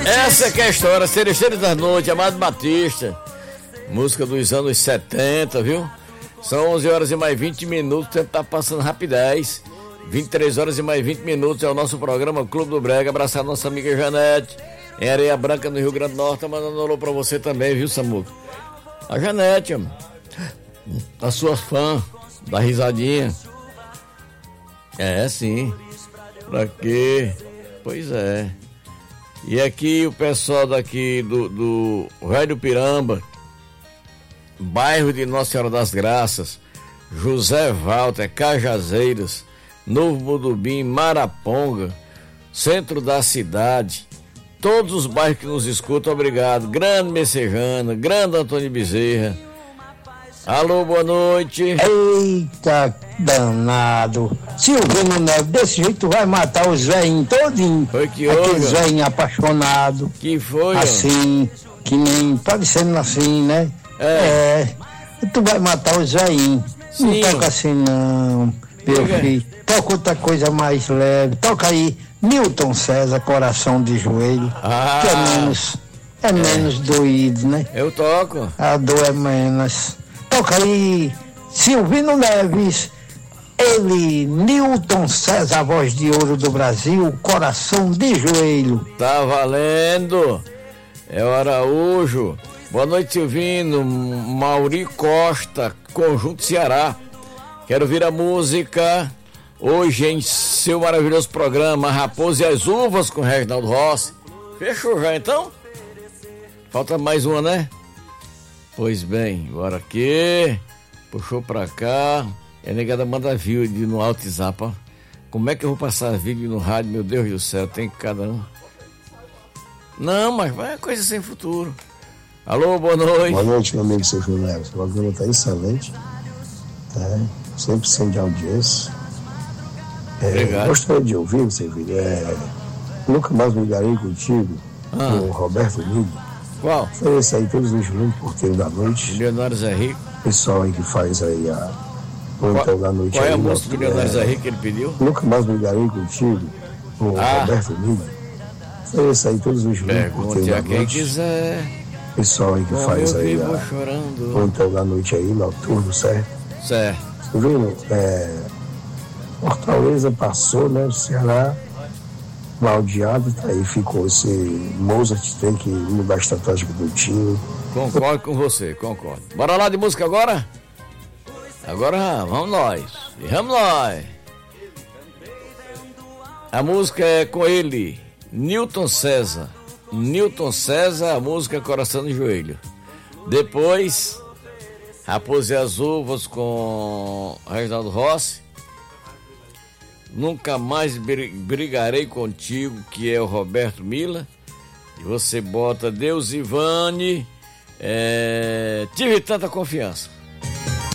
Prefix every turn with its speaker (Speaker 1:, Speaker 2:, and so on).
Speaker 1: Essa que é a história, Seresteiro da Noite, Amado Batista. Música dos anos 70, viu? São 11 horas e mais 20 minutos, o tempo tá passando rapidez. 23 horas e mais 20 minutos é o nosso programa Clube do Brega. Abraçar a nossa amiga Janete, em Areia Branca, no Rio Grande do Norte. Tá mandando um alô pra você também, viu, Samuca? A Janete, a sua fã da risadinha. É, sim. Pra quê? Pois é. E aqui o pessoal daqui do Velho Piramba, bairro de Nossa Senhora das Graças, José Walter, Cajazeiras, Novo Mudubim, Maraponga, centro da cidade, todos os bairros que nos escutam, obrigado. Grande Messejana, Grande Antônio Bezerra. Alô, boa noite.
Speaker 2: Eita, danado. Silvino Neves, desse jeito vai matar os velhinhos todinhos.
Speaker 1: Foi que houve?
Speaker 2: Aqueles velhinhos apaixonados.
Speaker 1: Que foi?
Speaker 2: Assim, que nem parecendo assim, né? Tu vai matar os velhinhos. Não toca assim não, meu filho. Toca outra coisa mais leve. Toca aí, Newton César, Coração de Joelho. Que é menos doído, né?
Speaker 1: Eu toco.
Speaker 2: A dor é menos. Toca aí, Silvino Neves, ele, Newton César, a voz de ouro do Brasil, Coração de Joelho.
Speaker 1: Tá valendo. É o Araújo. Boa noite, Silvino. Mauri Costa, Conjunto Ceará. Quero ouvir a música hoje em seu maravilhoso programa Raposa e as Uvas com Reginaldo Rossi. Fechou já então? Falta mais uma, né? Pois bem, bora aqui. Puxou pra cá. E a negada manda vídeo no WhatsApp, ó. Como é que eu vou passar vídeo no rádio? Meu Deus do céu, tem que cada um. Não, mas é coisa sem futuro. Alô, boa noite.
Speaker 3: Boa noite, meu amigo Silvio Neves. O programa tá excelente. 100% de audiência.
Speaker 1: Obrigado.
Speaker 3: Gostaria de ouvir, Silvio. Nunca mais ligarei contigo. Com o Roberto Milho.
Speaker 1: Qual?
Speaker 3: Ofereça aí todos os minutos, Porteiro da Noite.
Speaker 1: Milionário Zé Rico.
Speaker 3: Pessoal aí que faz aí a Porteiro da Noite.
Speaker 1: Qual é
Speaker 3: aí,
Speaker 1: a música do Milionário Zé Rico que ele pediu?
Speaker 3: Nunca mais ligarei contigo. Com o Roberto Milho. Ofereça aí todos os minutos, Porteiro da Noite.
Speaker 1: Quem quiser.
Speaker 3: Pessoal aí que faz aí a Porteiro da Noite aí, noturno, certo?
Speaker 1: Certo.
Speaker 3: Silvino, Fortaleza passou, né? O Ceará laudeado, tá aí, ficou esse Mozart, tem que mudar a estratégia do time.
Speaker 1: Concordo com você, concordo. Bora lá de música agora? Agora vamos nós. E vamos nós. A música é com ele, Newton César. Newton César, a música Coração de Joelho. Depois, Raposa e as Uvas com Reginaldo Rossi. Nunca mais brigarei contigo, que é o Roberto Mila. E você bota Deus Ivane. Tive tanta confiança.